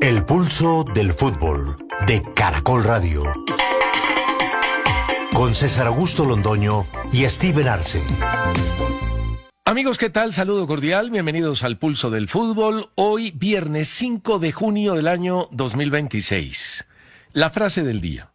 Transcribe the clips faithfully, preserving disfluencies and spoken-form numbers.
El pulso del fútbol de Caracol Radio. Con César Augusto Londoño y Steven Arce. Amigos, ¿qué tal? Saludo cordial, bienvenidos al Pulso del Fútbol. Hoy, viernes cinco de junio del año dos mil veintiséis. La frase del día.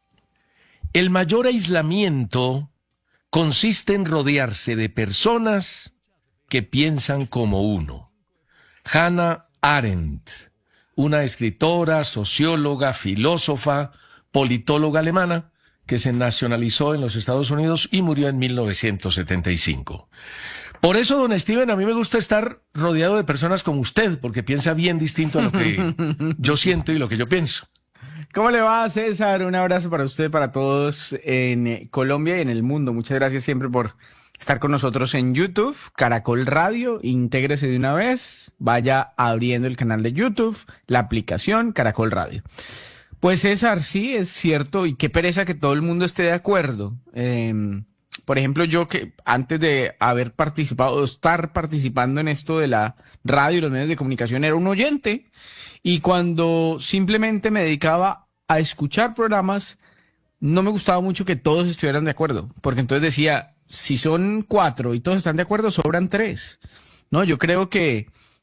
El mayor aislamiento consiste en rodearse de personas que piensan como uno. Hannah Arendt, una escritora, socióloga, filósofa, politóloga alemana, que se nacionalizó en los Estados Unidos y murió en mil novecientos setenta y cinco. Por eso, don Steven, a mí me gusta estar rodeado de personas como usted, porque piensa bien distinto a lo que yo siento y lo que yo pienso. ¿Cómo le va, César? Un abrazo para usted, para todos en Colombia y en el mundo. Muchas gracias siempre por estar con nosotros en YouTube, Caracol Radio. Intégrese de una vez, vaya abriendo el canal de YouTube, la aplicación Caracol Radio. Pues César, sí, es cierto, y qué pereza que todo el mundo esté de acuerdo. Eh, por ejemplo, yo que antes de haber participado, o estar participando en esto de la radio y los medios de comunicación, era un oyente, y cuando simplemente me dedicaba a escuchar programas, no me gustaba mucho que todos estuvieran de acuerdo, porque entonces decía, si son cuatro y todos están de acuerdo, sobran tres. No, yo creo que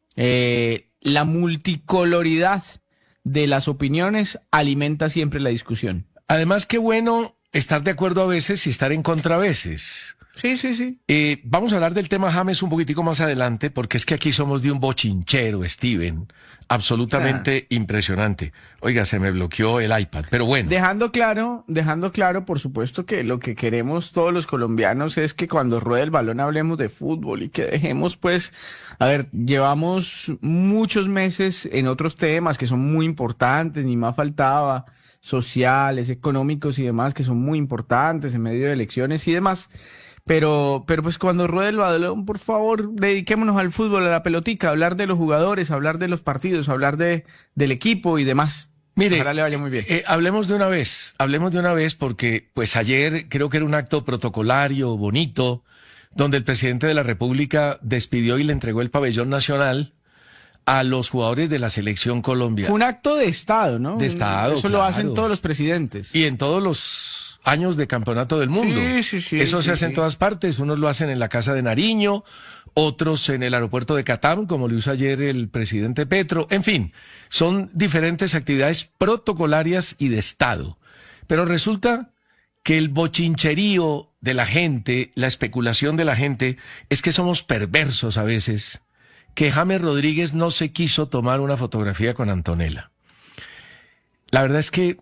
eh, la multicoloridad de las opiniones alimenta siempre la discusión. Además, qué bueno estar de acuerdo a veces y estar en contra a veces. Sí, sí, sí. Eh, vamos a hablar del tema James un poquitico más adelante, porque es que aquí somos de un bochinchero, Steven, absolutamente ah. impresionante. Oiga, se me bloqueó el iPad, pero bueno. Dejando claro, dejando claro, por supuesto, que lo que queremos todos los colombianos es que cuando ruede el balón hablemos de fútbol y que dejemos, pues, a ver, llevamos muchos meses en otros temas que son muy importantes, ni más faltaba, sociales, económicos y demás, que son muy importantes en medio de elecciones y demás. Pero, pero pues cuando ruede el balón, por favor, dediquémonos al fútbol, a la pelotica, a hablar de los jugadores, a hablar de los partidos, a hablar de, del equipo y demás. Mire, ojalá le vaya muy bien. Eh, hablemos de una vez, hablemos de una vez porque pues ayer creo que era un acto protocolario, bonito, donde el presidente de la República despidió y le entregó el pabellón nacional a los jugadores de la Selección Colombia. Fue un acto de Estado, ¿no? De Estado, Eso claro. Lo hacen todos los presidentes. Y en todos los años de campeonato del mundo. Sí, sí, sí. Eso sí, se hace sí. en todas partes. Unos lo hacen en la Casa de Nariño, otros en el aeropuerto de Catam, como lo hizo ayer el presidente Petro. En fin, son diferentes actividades protocolarias y de Estado. Pero resulta que el bochincherío de la gente, la especulación de la gente, es que somos perversos a veces, que James Rodríguez no se quiso tomar una fotografía con Antonella. La verdad es que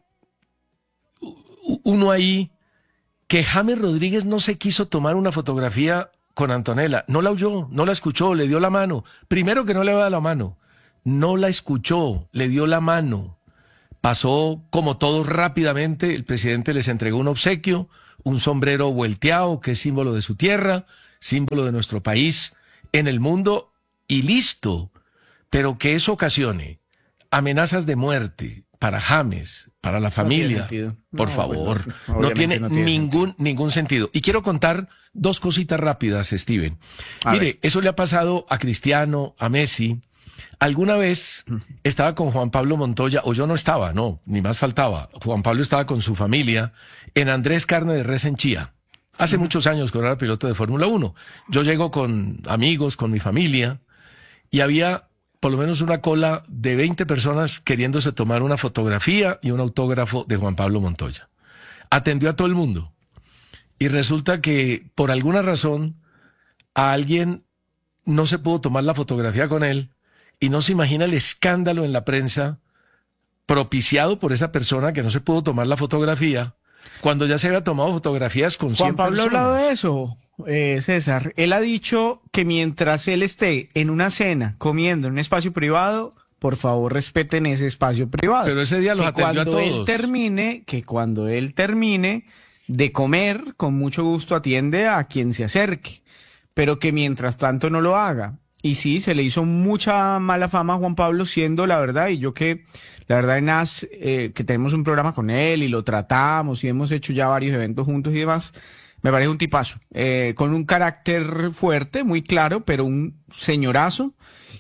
uno ahí, que James Rodríguez no se quiso tomar una fotografía con Antonella, no la oyó, no la escuchó, le dio la mano. Primero que no le va a dar la mano, no la escuchó, le dio la mano. Pasó como todos rápidamente, el presidente les entregó un obsequio, un sombrero vuelteado que es símbolo de su tierra, símbolo de nuestro país en el mundo, y listo. Pero que eso ocasione amenazas de muerte para James, para la familia, no por no, favor, pues no, no, tiene, no tiene ningún, sentido. ningún sentido. Y quiero contar dos cositas rápidas, Steven. A Mire, ver. Eso le ha pasado a Cristiano, a Messi. Alguna vez estaba con Juan Pablo Montoya, o yo no estaba, no, ni más faltaba. Juan Pablo estaba con su familia en Andrés Carne de Res en Chía. Hace uh-huh. muchos años que era piloto de Fórmula uno. Yo llego con amigos, con mi familia, y había por lo menos una cola de veinte personas queriéndose tomar una fotografía y un autógrafo de Juan Pablo Montoya. Atendió a todo el mundo. Y resulta que, por alguna razón, a alguien no se pudo tomar la fotografía con él, y no se imagina el escándalo en la prensa propiciado por esa persona que no se pudo tomar la fotografía, cuando ya se había tomado fotografías con cien Juan Pablo personas. ha hablado de eso. Eh, César, él ha dicho que mientras él esté en una cena comiendo en un espacio privado, por favor respeten ese espacio privado. Pero ese día los que atendió a todos. Él termine, que cuando él termine de comer, con mucho gusto atiende a quien se acerque, pero que mientras tanto no lo haga. Y sí, se le hizo mucha mala fama a Juan Pablo, siendo la verdad, y yo que, la verdad en A S, eh, que tenemos un programa con él y lo tratamos y hemos hecho ya varios eventos juntos y demás, Me parece un tipazo, eh, con un carácter fuerte, muy claro, pero un señorazo.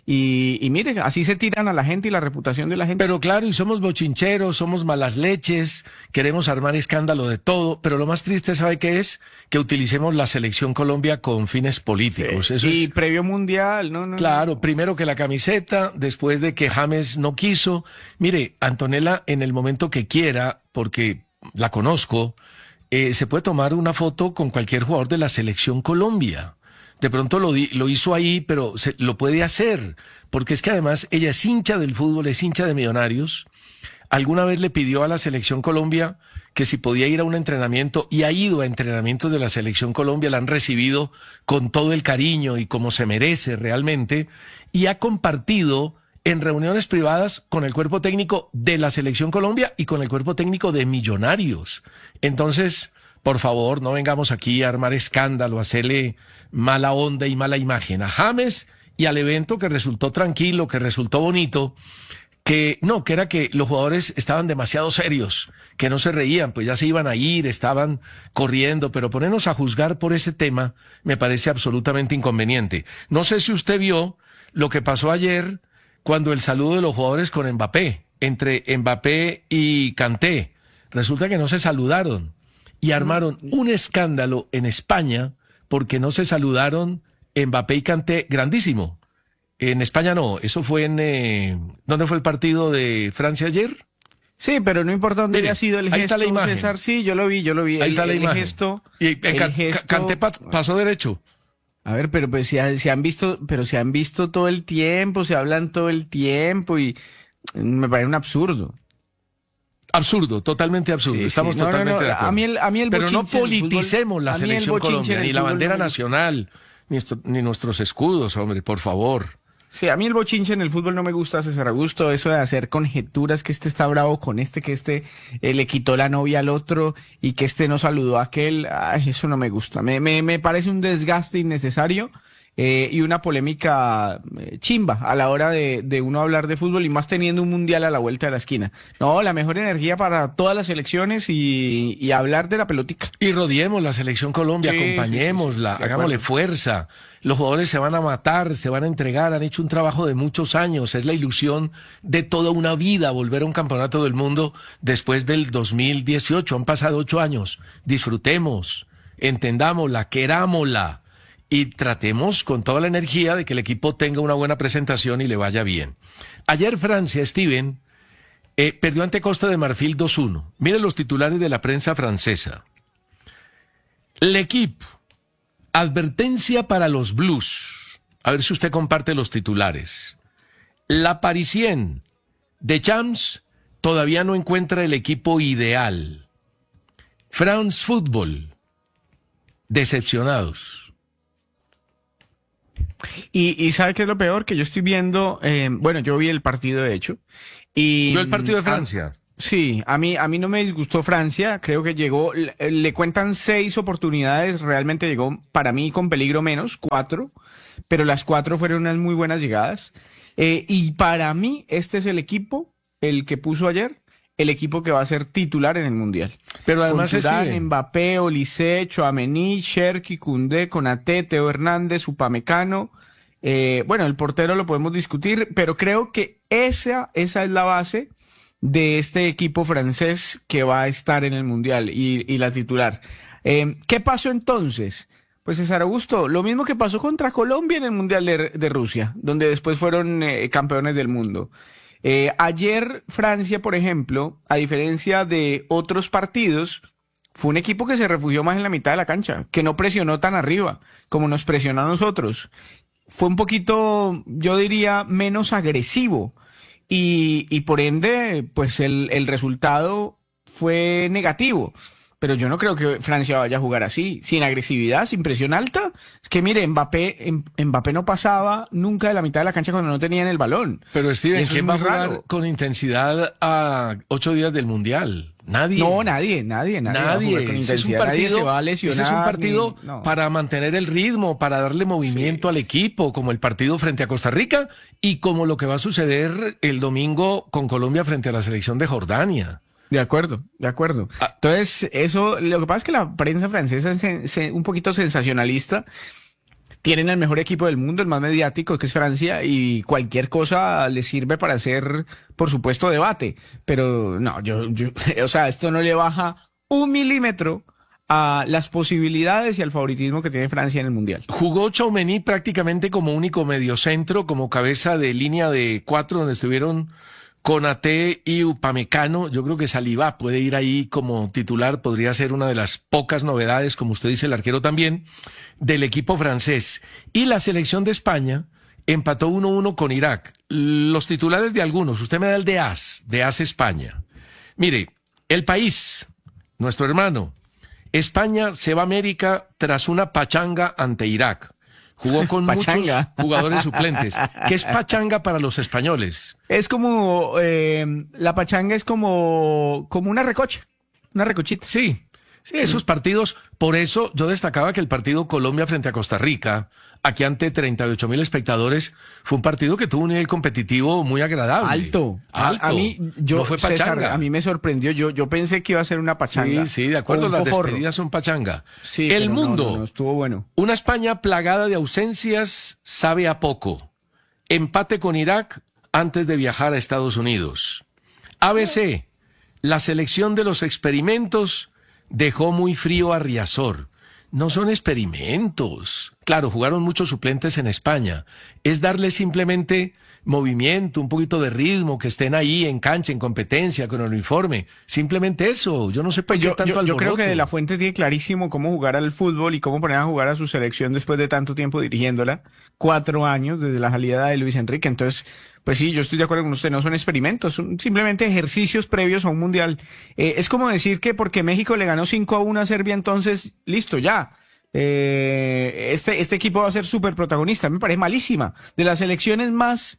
Y, y mire, así se tiran a la gente y la reputación de la gente. Pero claro, y somos bochincheros, somos malas leches, queremos armar escándalo de todo, pero lo más triste, ¿sabe qué es? Que utilicemos la selección Colombia con fines políticos. Sí. Eso y es, previo mundial, no, no. claro, no. primero que la camiseta, después de que James no quiso. Mire, Antonella, en el momento que quiera, porque la conozco, eh, se puede tomar una foto con cualquier jugador de la selección Colombia. De pronto lo, di, lo hizo ahí, pero se, lo puede hacer, porque es que además ella es hincha del fútbol, es hincha de Millonarios. Alguna vez le pidió a la Selección Colombia que si podía ir a un entrenamiento, y ha ido a entrenamientos de la Selección Colombia, la han recibido con todo el cariño y como se merece realmente, y ha compartido en reuniones privadas con el cuerpo técnico de la Selección Colombia y con el cuerpo técnico de Millonarios. Entonces, por favor, no vengamos aquí a armar escándalo, a hacerle mala onda y mala imagen a James y al evento, que resultó tranquilo, que resultó bonito, que no, que era que los jugadores estaban demasiado serios, que no se reían, pues ya se iban a ir, estaban corriendo, pero ponernos a juzgar por ese tema me parece absolutamente inconveniente. No sé si usted vio lo que pasó ayer cuando el saludo de los jugadores con Mbappé, entre Mbappé y Kanté. Resulta que no se saludaron y armaron un escándalo en España porque no se saludaron Mbappé y Kanté, grandísimo. En España no, eso fue en... Eh, ¿dónde fue el partido de Francia ayer? Sí, pero no importa dónde Mire, haya sido el ahí gesto, está la imagen. César. Sí, yo lo vi, yo lo vi. Ahí el, está la el imagen. Gesto, y eh, el Ca- gesto- Kanté pa- pasó derecho. A ver, pero pues se, se han visto, pero se han visto todo el tiempo, se hablan todo el tiempo y me parece un absurdo. Absurdo, totalmente absurdo. Sí, Estamos sí. No, no, totalmente no. de acuerdo. A mí el, a mí el Pero no bochinche del fútbol- politicemos la a mí el selección bochinche Colombia, del ni la fútbol bandera no me- nacional, ni, esto- ni nuestros escudos, hombre, por favor. Sí, a mí el bochinche en el fútbol no me gusta, César Augusto, eso de hacer conjeturas que este está bravo con este, que este eh, le quitó la novia al otro y que este no saludó a aquel, ay, eso no me gusta, me, me, me parece un desgaste innecesario eh, y una polémica eh, chimba a la hora de, de uno hablar de fútbol y más teniendo un mundial a la vuelta de la esquina. No, la mejor energía para todas las elecciones y, y hablar de la pelotica. Y rodeemos la selección Colombia, Sí, acompañémosla, sí, sí, sí, de hagámosle acuerdo. fuerza. Los jugadores se van a matar, se van a entregar, han hecho un trabajo de muchos años, es la ilusión de toda una vida volver a un campeonato del mundo después del dos mil dieciocho, han pasado ocho años, disfrutemos, entendámosla, querámosla y tratemos con toda la energía de que el equipo tenga una buena presentación y le vaya bien. Ayer Francia, Steven, eh, perdió ante Costa de Marfil dos uno. Miren los titulares de la prensa francesa. L'Equipe. Advertencia para los Blues. A ver si usted comparte los titulares. La Parisienne. Deschamps todavía no encuentra el equipo ideal. France Football. Decepcionados. Y, y ¿sabe qué es lo peor? Que yo estoy viendo, eh, bueno, yo vi el partido de hecho. Y, ¿Vio el partido de ah, Francia? Sí, a mí, a mí no me disgustó Francia, creo que llegó, le, le cuentan seis oportunidades, realmente llegó para mí con peligro menos, cuatro, pero las cuatro fueron unas muy buenas llegadas. Eh, y para mí este es el equipo, el que puso ayer, el equipo que va a ser titular en el Mundial. Pero además, Con Zidane, Steven, Mbappé, Olise, Tchouaméni, Cherki, Koundé, Konaté, Teo Hernández, Upamecano. Eh, bueno, el portero lo podemos discutir, pero creo que esa, esa es la base de este equipo francés que va a estar en el Mundial y, y la titular. Eh, ¿Qué pasó entonces? Pues César Augusto, lo mismo que pasó contra Colombia en el Mundial de, de Rusia, donde después fueron eh, campeones del mundo. Eh, ayer Francia, por ejemplo, a diferencia de otros partidos, fue un equipo que se refugió más en la mitad de la cancha, que no presionó tan arriba como nos presionó a nosotros. Fue un poquito, yo diría, menos agresivo. Y, y por ende, pues el, el resultado fue negativo. Pero yo no creo que Francia vaya a jugar así, sin agresividad, sin presión alta. Es que mire, Mbappé, em- Mbappé no pasaba nunca de la mitad de la cancha cuando no tenían el balón. pero Y Steven, eso es ¿quién va a muy jugar raro. con intensidad a ocho días del Mundial? Nadie. No, nadie, nadie, nadie. va a Nadie. jugar con Ese es un intensidad. Nadie partido, se va a ese lesionar. es un partido ni- no. para mantener el ritmo, para darle movimiento al equipo, como el partido frente a Costa Rica y como lo que va a suceder el domingo con Colombia frente a la selección de Jordania. De acuerdo, de acuerdo. Ah. Entonces, eso, lo que pasa es que la prensa francesa es sen- sen- un poquito sensacionalista. Tienen el mejor equipo del mundo, el más mediático, que es Francia, y cualquier cosa les sirve para hacer, por supuesto, debate. Pero no, yo, yo, o sea, esto no le baja un milímetro a las posibilidades y al favoritismo que tiene Francia en el Mundial. Jugó Tchouaméni prácticamente como único mediocentro, como cabeza de línea de cuatro, donde estuvieron Konaté y Upamecano. Yo creo que Saliba puede ir ahí como titular, podría ser una de las pocas novedades, como usted dice, el arquero también, del equipo francés. Y la selección de España empató uno uno con Irak. Los titulares de algunos, usted me da el de AS, de AS España. Mire, El País, nuestro hermano, España se va a América tras una pachanga ante Irak. Jugó con muchos Pachanga. jugadores suplentes. ¿Qué es pachanga para los españoles? Es como, eh, la pachanga es como, como una recocha, una recochita. Sí, sí, esos partidos. Por eso yo destacaba que el partido Colombia frente a Costa Rica, aquí ante treinta y ocho mil espectadores, fue un partido que tuvo un nivel competitivo muy agradable. Alto. A- Alto. A, mí, yo, no fue César, pachanga. a mí me sorprendió. Yo, yo pensé que iba a ser una pachanga. Sí, sí, de acuerdo, o un las foforro. despedidas son pachanga. Sí, el pero no, mundo, no, no, estuvo bueno. una España plagada de ausencias, sabe a poco. Empate con Irak antes de viajar a Estados Unidos. A B C, la selección de los experimentos dejó muy frío a Riazor. No son experimentos. Claro, jugaron muchos suplentes en España. Es darle simplemente movimiento, un poquito de ritmo, que estén ahí en cancha, en competencia, con el uniforme. Simplemente eso. Yo no sé por Pues qué yo, tanto yo, yo creo alboroto. que De La Fuente tiene clarísimo cómo jugar al fútbol y cómo poner a jugar a su selección después de tanto tiempo dirigiéndola. Cuatro años desde la salida de Luis Enrique. Entonces, pues sí, yo estoy de acuerdo con usted. No son experimentos, son simplemente ejercicios previos a un mundial. Eh, es como decir que porque México le ganó cinco a uno a Serbia, entonces, listo, ya. Eh, este, este equipo va a ser súper protagonista. Me parece malísima. De las selecciones más,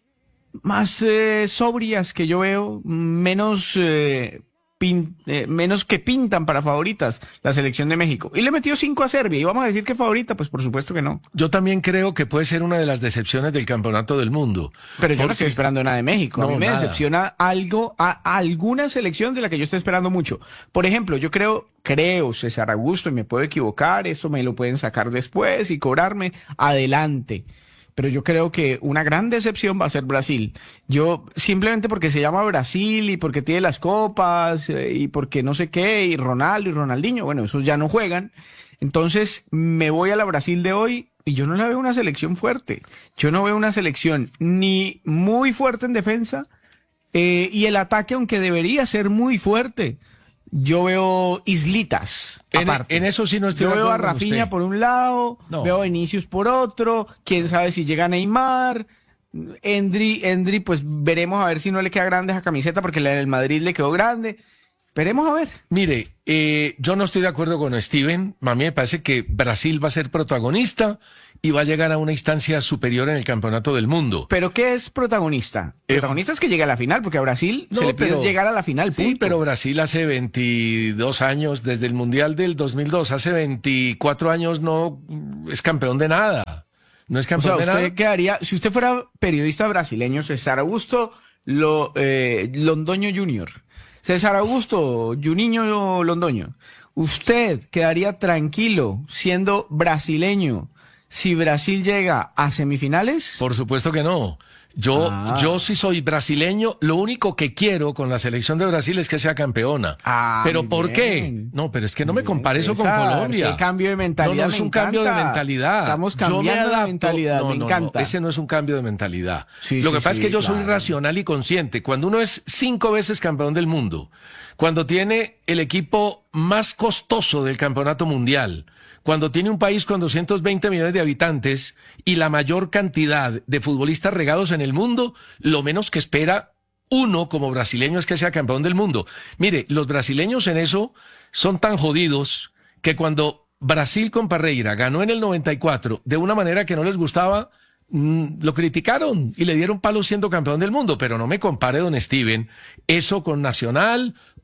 más eh, sobrias que yo veo, menos, eh, pin- eh, menos que pintan para favoritas, la selección de México. Y le metió cinco a Serbia. ¿Y vamos a decir que favorita? Pues por supuesto que no. Yo también creo que puede ser una de las decepciones del campeonato del mundo. Pero yo no Porque- estoy esperando nada de México. A No, mí me nada. decepciona algo, a, a alguna selección de la que yo estoy esperando mucho. Por ejemplo, yo creo, creo, César Augusto, y me puedo equivocar, esto me lo pueden sacar después y cobrarme, adelante. Pero yo creo que una gran decepción va a ser Brasil. Yo, simplemente porque se llama Brasil y porque tiene las copas eh, y porque no sé qué, y Ronaldo y Ronaldinho, bueno, esos ya no juegan. Entonces, me voy a la Brasil de hoy y yo no la veo una selección fuerte. Yo no veo una selección ni muy fuerte en defensa, eh, y el ataque, aunque debería ser muy fuerte, yo veo islitas. En, aparte. en eso sí no estoy Yo de veo a acuerdo con Rafinha usted. por un lado, No. veo a Vinicius por otro, quién sabe si llega Neymar, Endri, Endri, pues veremos a ver si no le queda grande esa camiseta porque la del Madrid le quedó grande. Veremos a ver. Mire, eh, yo no estoy de acuerdo con Steven. A mí me parece que Brasil va a ser protagonista y va a llegar a una instancia superior en el campeonato del mundo. Pero ¿qué es protagonista? Eh, Protagonista es que llegue a la final, porque a Brasil No, se le pide pero- llegar a la final, Sí, punto. pero Brasil hace veintidós años, desde el Mundial del dos mil dos, hace veinticuatro años no es campeón de nada. No es O campeón sea, de usted nada. quedaría, si usted fuera periodista brasileño, César Augusto lo, eh, Londoño junior César Augusto Juninho Londoño, ¿usted quedaría tranquilo siendo brasileño si Brasil llega a semifinales? Por supuesto que no. Yo, Ah. yo sí soy brasileño. Lo único que quiero con la selección de Brasil es que sea campeona. Ah, ¿Pero muy por bien. qué? No, pero es que no me Bien, compare eso con César, Colombia. qué cambio de mentalidad, No, no me es un cambio de encanta. mentalidad. Estamos Yo me cambiando de adapto. mentalidad, No, me no, no, encanta. ese no es un cambio de mentalidad. Sí, Lo sí, que pasa sí, es que yo soy claro. racional y consciente. Cuando uno es cinco veces campeón del mundo, cuando tiene el equipo más costoso del campeonato mundial, cuando tiene un país con doscientos veinte millones de habitantes y la mayor cantidad de futbolistas regados en el mundo, lo menos que espera uno como brasileño es que sea campeón del mundo. Mire, los brasileños en eso son tan jodidos que cuando Brasil con Parreira ganó en el noventa y cuatro de una manera que no les gustaba, mm, lo criticaron y le dieron palo siendo campeón del mundo. Pero no me compare, don Steven, eso con Nacional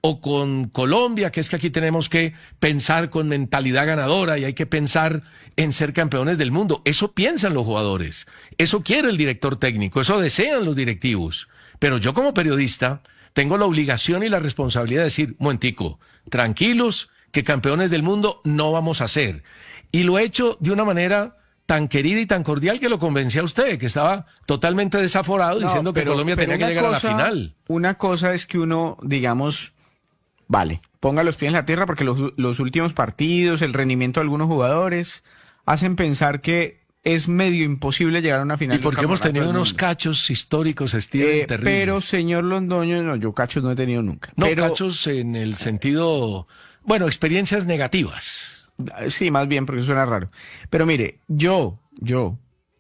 o con Colombia, que es que aquí tenemos que pensar con mentalidad ganadora y hay que pensar en ser campeones del mundo. Eso piensan los jugadores, eso quiere el director técnico, eso desean los directivos. Pero yo como periodista tengo la obligación y la responsabilidad de decir, momentico, tranquilos, que campeones del mundo no vamos a ser. Y lo he hecho de una manera tan querida y tan cordial que lo convencí a usted, que estaba totalmente desaforado No, diciendo que pero- Colombia pero tenía que una llegar cosa- a la final. Una cosa es que uno, digamos, vale, ponga los pies en la tierra porque los, los últimos partidos, el rendimiento de algunos jugadores, hacen pensar que es medio imposible llegar a una final. Y porque de un hemos campeonato tenido del unos mundo. cachos históricos, Steven, Eh, terribles. pero, señor Londoño, no, yo cachos no he tenido nunca. No, pero, cachos en el sentido, bueno, experiencias negativas. Sí, más bien, porque suena raro. Pero mire, yo, yo,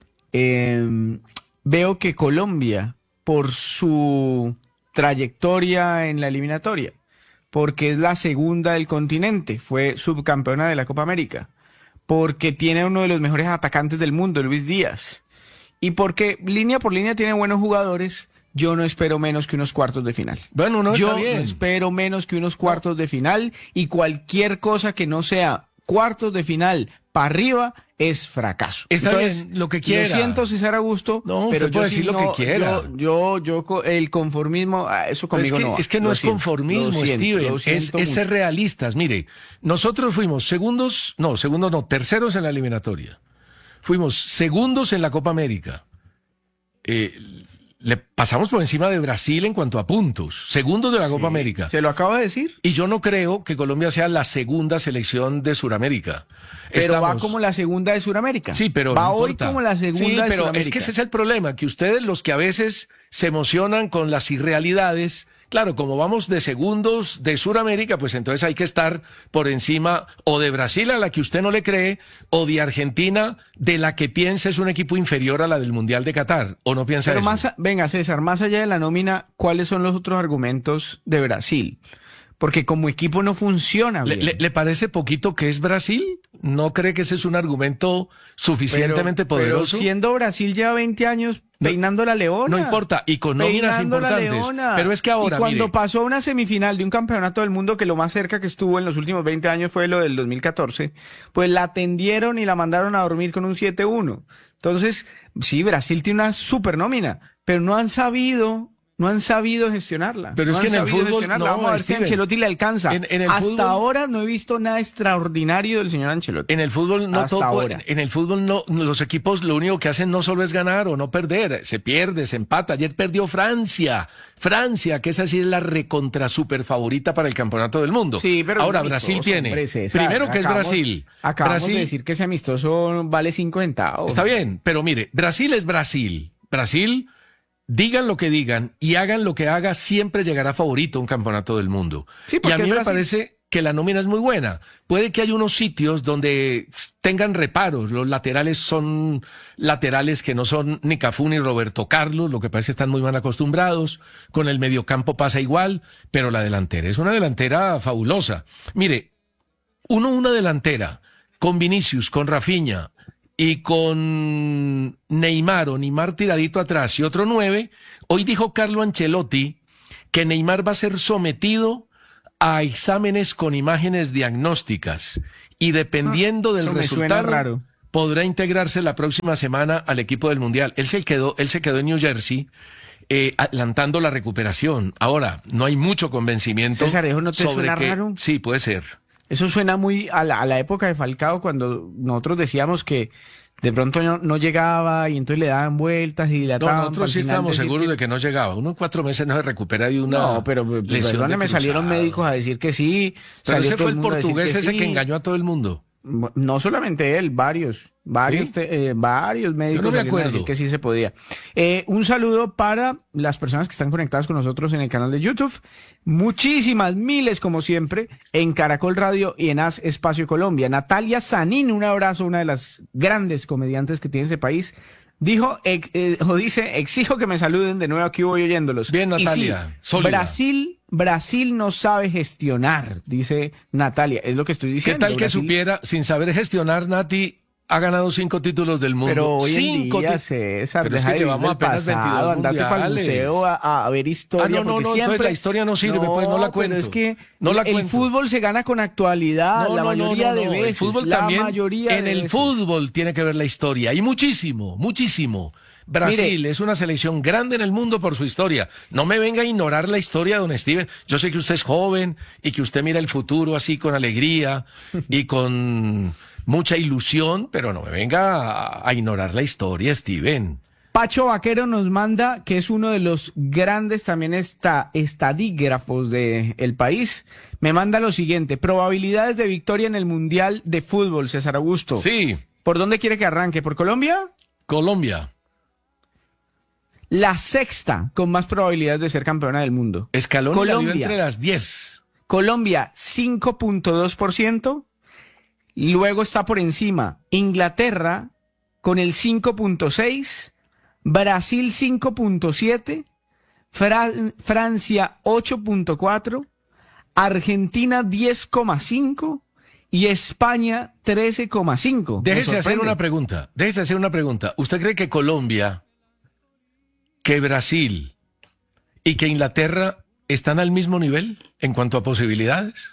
eh, veo que Colombia, por su trayectoria en la eliminatoria, porque es la segunda del continente, fue subcampeona de la Copa América, porque tiene uno de los mejores atacantes del mundo, Luis Díaz, y porque línea por línea tiene buenos jugadores, yo no espero menos que unos cuartos de final. Bueno, no Yo está bien. no espero menos que unos cuartos de final y cualquier cosa que no sea cuartos de final para arriba es fracaso. Está bien, lo que quiera. Lo siento, César Augusto, No, pero usted puede yo sí decir lo que no- quiera. Yo, yo, yo co- el conformismo, ah, eso Pero es conmigo que, no va. es que no Lo es siento, conformismo, lo siento, Steven, lo es, siento es ser mucho. realistas. Mire, nosotros fuimos segundos, no, segundos no, terceros en la eliminatoria. Fuimos segundos en la Copa América. Eh, le pasamos por encima de Brasil en cuanto a puntos, segundos de la Copa América. ¿Se lo acabo de decir? Y yo no creo que Colombia sea la segunda selección de Sudamérica. Pero va Estamos- como la segunda de Sudamérica. Sí, pero va no hoy importa. como la segunda Sí, de pero Sudamérica. es que ese es el problema, que ustedes los que a veces se emocionan con las irrealidades, claro, como vamos de segundos de Sudamérica, pues entonces hay que estar por encima o de Brasil, a la que usted no le cree, o de Argentina, de la que piensa es un equipo inferior a la del Mundial de Qatar, o no piensa Pero eso. más, a- venga, César, más allá de la nómina, ¿cuáles son los otros argumentos de Brasil? Porque como equipo no funciona ¿Le, bien. le- le parece poquito que es Brasil? ¿No cree que ese es un argumento suficientemente Pero- poderoso? Pero siendo Brasil lleva veinte años peinando la leona. No importa, y con nóminas Peinando la importantes. leona. Pero es que ahora, Y cuando mire, pasó a una semifinal de un campeonato del mundo que lo más cerca que estuvo en los últimos veinte años fue lo del dos mil catorce, pues la atendieron y la mandaron a dormir con un siete uno. Entonces, sí, Brasil tiene una super nómina, pero no han sabido... No han sabido gestionarla. Pero no es que han en el sabido fútbol, gestionarla. no, Vamos a ver si Steven. Ancelotti le alcanza. En- en el Hasta fútbol- ahora no he visto nada extraordinario del señor Ancelotti. En el fútbol no Hasta todo, ahora. en el fútbol no, los equipos lo único que hacen no solo es ganar o no perder, se pierde, se empata. Ayer perdió Francia, Francia, que esa sí es la recontra super favorita para el campeonato del mundo. Sí, pero ahora es Brasil amistoso, tiene, hombre, César. primero que es Acabamos- Brasil, Acabamos Brasil de decir que ese amistoso vale cinco centavos. está bien, pero mire, Brasil es Brasil, Brasil. Digan lo que digan y hagan lo que haga, siempre llegará favorito a un campeonato del mundo. Sí, y porque a mí es me Brasil. parece que la nómina es muy buena. Puede que haya unos sitios donde tengan reparos. Los laterales son laterales que no son ni Cafú ni Roberto Carlos, lo que pasa es que están muy mal acostumbrados. Con el mediocampo pasa igual, pero la delantera es una delantera fabulosa. Mire, uno una delantera con Vinicius, con Rafinha y con Neymar o Neymar tiradito atrás y otro nueve, hoy dijo Carlo Ancelotti que Neymar va a ser sometido a exámenes con imágenes diagnósticas y dependiendo del eso me suena resultado raro. podrá integrarse la próxima semana al equipo del Mundial. Él se quedó, él se quedó en New Jersey eh, adelantando la recuperación. Ahora, no hay mucho convencimiento. César, ¿eso no te sobre suena que- raro? Sí, puede ser. Eso suena muy a la, a la época de Falcao, cuando nosotros decíamos que de pronto no, no llegaba y entonces le daban vueltas y No, dilataban. nosotros sí estábamos seguros de que no llegaba. Uno en cuatro meses no se recupera de una No, pero pues, lesión de perdóneme, salieron cruzado. médicos a decir que sí. Pero salió ese todo fue el mundo a decir portugués ese sí. que engañó a todo el mundo. No solamente él, varios, varios, ¿Sí? te- eh, varios médicos Yo no me salieron a acuerdo. decir que sí se podía. Eh, un saludo para las personas que están conectadas con nosotros en el canal de YouTube. Muchísimas, miles como siempre, en Caracol Radio y en Haz Espacio Colombia. Natalia Sanín, un abrazo, una de las grandes comediantes que tiene ese país. Dijo, ex- eh, o dice, exijo que me saluden de nuevo, aquí voy oyéndolos. Bien, Y sí, Natalia, sólida. Brasil, Brasil no sabe gestionar, dice Natalia, es lo que estoy ¿Qué diciendo. tal que Brasil- supiera, sin saber gestionar, Nati, ha ganado cinco títulos del mundo. Pero hoy cinco en día, ti- César, Pero es deja que de llevamos vivir el apenas pasado, veintidós andate para el mundiales. museo a, a ver historia. Ah, no, no, porque no, siempre... entonces la historia no sirve, pues no la pero cuento. es que No la el cuento. fútbol se gana con actualidad, No, la no, no, mayoría no, de no. veces. El fútbol la también, mayoría en de el veces. fútbol tiene que ver la historia, y muchísimo, muchísimo. Brasil Mire, es una selección grande en el mundo por su historia. No me venga a ignorar la historia, don Steven. Yo sé que usted es joven y que usted mira el futuro así con alegría y con mucha ilusión, pero no me venga a, a ignorar la historia, Steven. Pacho Vaquero nos manda, que es uno de los grandes también esta, estadígrafos del país, me manda lo siguiente: probabilidades de victoria en el Mundial de Fútbol, César Augusto. Sí, ¿Por dónde quiere que arranque? ¿Por Colombia? Colombia. La sexta con más probabilidades de ser campeona del mundo. Escalón la dio Colombia. entre las diez. Colombia, cinco punto dos por ciento. Luego está por encima Inglaterra con el cinco punto seis por ciento. Brasil cinco punto siete por ciento. Fran- Francia ocho punto cuatro por ciento. Argentina diez coma cinco por ciento. Y España trece coma cinco por ciento. Me Déjese hacer sorprende. una pregunta. Déjese hacer una pregunta. ¿Usted cree que Colombia, que Brasil y que Inglaterra están al mismo nivel en cuanto a posibilidades?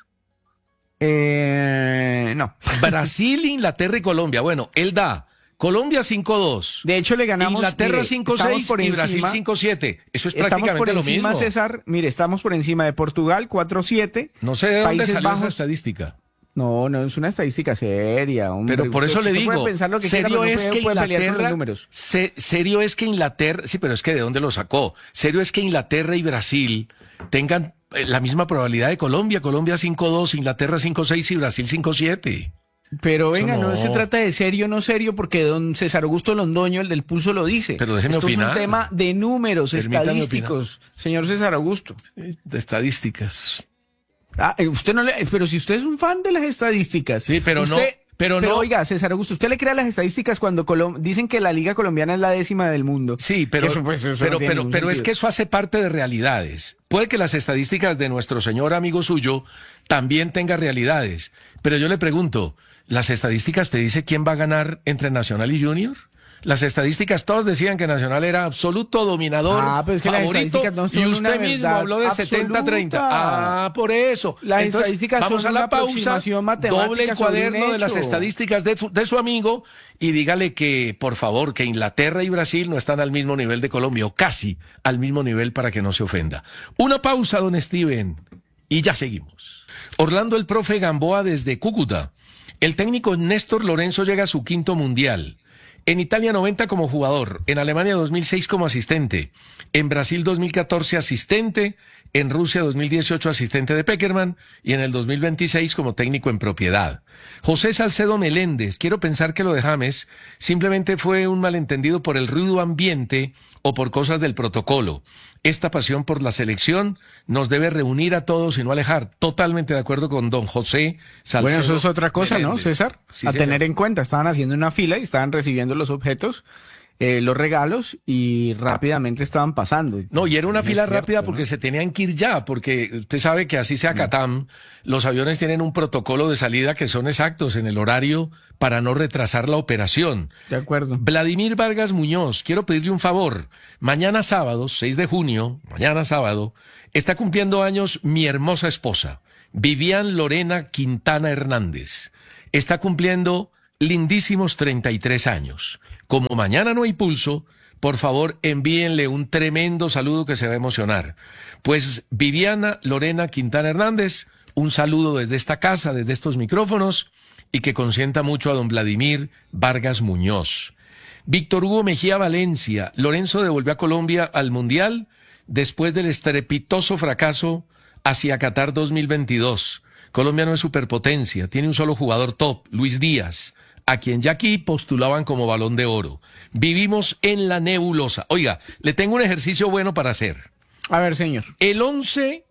Eh, no. Brasil, Inglaterra y Colombia. Bueno, él da Colombia cinco dos, De hecho, le ganamos. Inglaterra mire, cinco estamos seis por y Brasil encima- cinco siete. Eso es Estamos por prácticamente lo encima, mismo. César. Mire, estamos por encima de Portugal, cuatro siete. No sé de dónde Países salió esa Bajos. estadística. No, no es una estadística seria, hombre. Pero por Usted- eso le usted digo, puede pensar lo que quiera, serio pero no es puede- que puede pelear con los Inglaterra, números. se- serio es que Inglaterra, sí, pero es que ¿de dónde lo sacó? Serio es que Inglaterra y Brasil tengan eh, la misma probabilidad de Colombia, Colombia cinco dos, Inglaterra cinco seis y Brasil cinco siete. Pero Eso venga, no. no. se trata de serio o no serio, porque don César Augusto Londoño, el del Pulso, lo dice. Pero déjeme Esto opinar. es un tema de números Permítame estadísticos, señor César Augusto. De estadísticas. Ah, eh, usted no le, pero si usted es un fan de las estadísticas. Sí, pero no- usted- pero no- oiga, César Augusto, ¿usted le crea las estadísticas cuando Colom- dicen que la Liga Colombiana es la décima del mundo? Sí, pero, Eso, pues, eso pero, no tiene pero, ningún pero es sentido. que eso hace parte de realidades. Puede que las estadísticas de nuestro señor amigo suyo también tengan realidades. Pero yo le pregunto, ¿las estadísticas te dicen quién va a ganar entre Nacional y Junior? Las estadísticas todos decían que Nacional era absoluto dominador, Ah, pero es que las favorito, estadísticas no son y usted una mismo verdad habló de setenta treinta. absoluta. Ah, por eso. Las Entonces, estadísticas vamos son a la una pausa, aproximación matemática doble el sobre un cuaderno de las hecho. estadísticas de su, de su amigo y dígale que, por favor, que Inglaterra y Brasil no están al mismo nivel de Colombia, o casi al mismo nivel, para que no se ofenda. Una pausa, don Steven, y ya seguimos. Orlando el profe Gamboa desde Cúcuta. El técnico Néstor Lorenzo llega a su quinto mundial. En Italia noventa como jugador, en Alemania dos mil seis como asistente, en Brasil dos mil catorce asistente, en Rusia dos mil dieciocho asistente de Peckerman y en el dos mil veintiséis como técnico en propiedad. José Salcedo Meléndez, quiero pensar que lo de James simplemente fue un malentendido por el ruido ambiente o por cosas del protocolo. Esta pasión por la selección nos debe reunir a todos y no alejar. Totalmente de acuerdo con don José Salcedo. Bueno, eso es otra cosa, ¿no, Meléndez. César? Sí, a señor. tener en cuenta. Estaban haciendo una fila y estaban recibiendo los objetos, eh, los regalos, y rápidamente estaban pasando. No, y era una Es fila cierto, rápida ¿no? porque se tenían que ir ya, porque usted sabe que así sea Catam, los aviones tienen un protocolo de salida que son exactos en el horario para no retrasar la operación. De acuerdo. Vladimir Vargas Muñoz, quiero pedirle un favor. Mañana sábado, seis de junio, mañana sábado, está cumpliendo años mi hermosa esposa, Vivian Lorena Quintana Hernández. Está cumpliendo lindísimos treinta y tres años. Como mañana no hay pulso, por favor envíenle un tremendo saludo que se va a emocionar. Pues Viviana Lorena Quintana Hernández, un saludo desde esta casa, desde estos micrófonos, y que consienta mucho a don Vladimir Vargas Muñoz. Víctor Hugo Mejía Valencia, Lorenzo devolvió a Colombia al Mundial después del estrepitoso fracaso hacia Qatar dos mil veintidós. Colombia no es superpotencia, tiene un solo jugador top, Luis Díaz, a quien ya aquí postulaban como Balón de Oro. Vivimos en la nebulosa. Oiga, le tengo un ejercicio bueno para hacer. A ver, señor. El once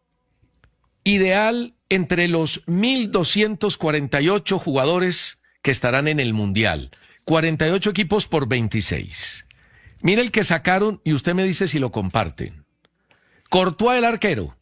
ideal entre los mil doscientos cuarenta y ocho jugadores que estarán en el Mundial. cuarenta y ocho equipos por veintiséis. Mire el que sacaron y usted me dice si lo comparten. Courtois, el arquero.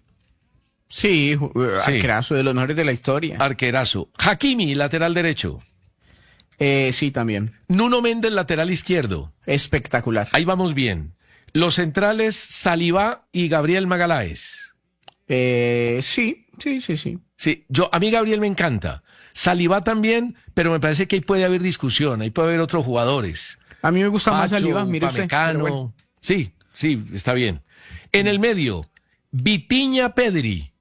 Sí, ju- Sí. arquerazo de los mejores de la historia. Arquerazo. Hakimi, lateral derecho. Eh, sí, también. Nuno Méndez, lateral izquierdo. Espectacular. Ahí vamos bien. Los centrales, Saliba y Gabriel Magaláes. Eh, sí, sí, sí, sí. Sí, yo, a mí Gabriel me encanta. Saliba también, pero me parece que ahí puede haber discusión, ahí puede haber otros jugadores. A mí me gusta más Pacho, Saliba, mire usted. Upamecano. pero bueno. Sí, sí, está bien. En el medio, Vitinha, Pedri.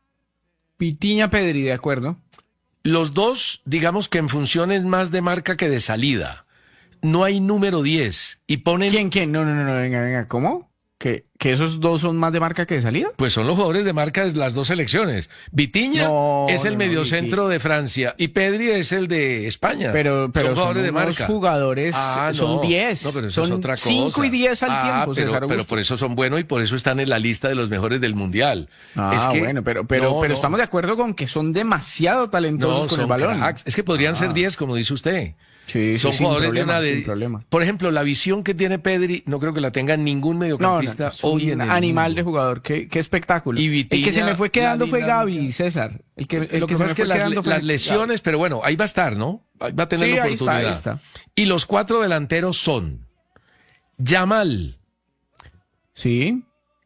Pitiña Pedri, de acuerdo. Los dos, digamos que en funciones más de marca que de salida. No hay número diez. Y ponen, ¿Quién, quién? No, no, no, no, venga, venga, ¿cómo? ¿Que, que esos dos son más de marca que de salida? pues son los jugadores de marca de las dos selecciones. Vitinha No, es el no, no, mediocentro Viti- de Francia y Pedri es el de España. Pero, pero son jugadores de unos marca. jugadores, Ah, son no. diez. No, pero eso son es otra cosa. cinco y diez al Ah, tiempo, pero, César pero Augusto. por eso son buenos y por eso están en la lista de los mejores del Mundial. Ah, Es que- bueno, pero, pero, no, pero no. estamos de acuerdo con que son demasiado talentosos No, con son el balón. cracks. Es que podrían ser diez, como dice usted. Sí, sí, Son sin jugadores problema, de una de. sin problema. Por ejemplo, la visión que tiene Pedri, no creo que la tenga ningún No, no, mediocampista es hoy un en el animal de mundo. jugador, qué, qué espectáculo. Y el que se Vitinha, me fue quedando la fue dinámica. Gaby, César. El que, el Lo que se pasa me es que fue las, quedando fue las lesiones, pero bueno, ahí va a estar, ¿no? Ahí va a tener Sí, la ahí está, oportunidad. ahí está. Y los cuatro delanteros son Yamal, Sí,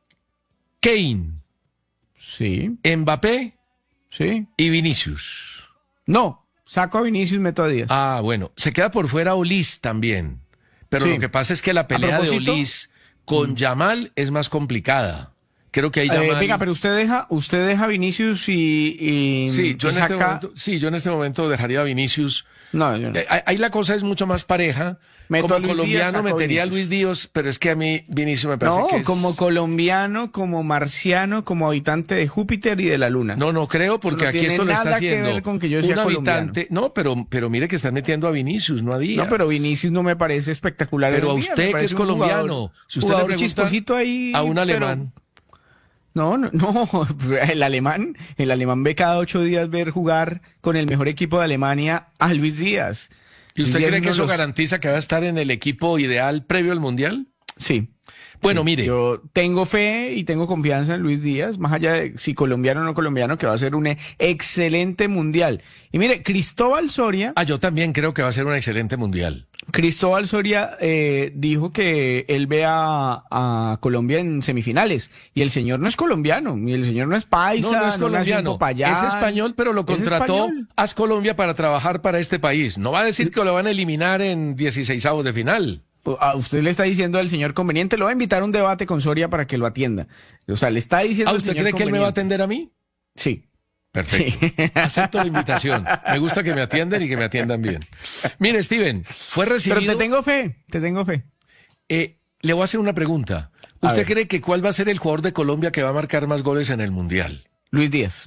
Kane, sí, Mbappé sí. y Vinicius. No, saco a Vinicius, meto a Díaz. Ah, bueno, se queda por fuera Olis también. Pero Sí. lo que pasa es que la pelea de propósito- Olis con Yamal es más complicada. Creo que ahí Eh, Yamal... venga, pero usted deja, usted deja a Vinicius y, y, Sí, yo y en este saca- momento, sí, yo en este momento dejaría a Vinicius. No, yo no. Eh, ahí la cosa es mucho más pareja. Meto Como a Luis Díaz, colombiano saco a metería a Vinicius. Luis Díaz, pero es que a mí Vinicius me parece No, que es... como colombiano, como marciano, como habitante de Júpiter y de la Luna. No, no creo, porque no aquí tiene esto lo está nada que haciendo ver con que yo sea un colombiano. habitante. No, pero, pero mire que están metiendo a Vinicius, no a Díaz. No, pero Vinicius no me parece espectacular. Pero hoy a en día, usted me que parece es un colombiano, jugador- si usted le jugador pregunta chisposito ahí, a un pero- alemán. No, no, no, el alemán, el alemán ve cada ocho días ver jugar con el mejor equipo de Alemania a Luis Díaz. ¿Y usted Luis Díaz cree es que uno eso de los- garantiza que va a estar en el equipo ideal previo al Mundial? Sí. Bueno, Sí, mire, yo tengo fe y tengo confianza en Luis Díaz, más allá de si colombiano o no colombiano, que va a ser un excelente mundial. Y mire, Cristóbal Soria, ah, yo también creo que va a ser un excelente Mundial. Cristóbal Soria eh, dijo que él ve a, a Colombia en semifinales. Y el señor no es colombiano, y el señor no es paisa, No, no es nació en colombiano, Popayán. es español, pero lo Es contrató español. AS Colombia para trabajar para este país. No va a decir que lo van a eliminar en dieciseisavos de final. A usted le está diciendo al señor conveniente, lo va a invitar a un debate con Soria para que lo atienda. O sea, le está diciendo ¿Ah, al usted señor cree que él me va a conveniente. atender a mí? Sí. Perfecto. Acepto la invitación. Me gusta que me atiendan y que me atiendan bien. Mire, Steven, fue recibido... Pero te tengo fe, te tengo fe. Eh, le voy a hacer una pregunta. A ¿Usted ver. cree que cuál va a ser el jugador de Colombia que va a marcar más goles en el Mundial? Luis Díaz.